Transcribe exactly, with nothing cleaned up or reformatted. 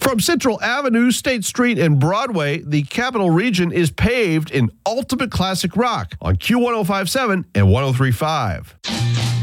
From Central Avenue, State Street, and Broadway, the Capital Region is paved in ultimate classic rock on Q one oh five point seven and one oh three point five.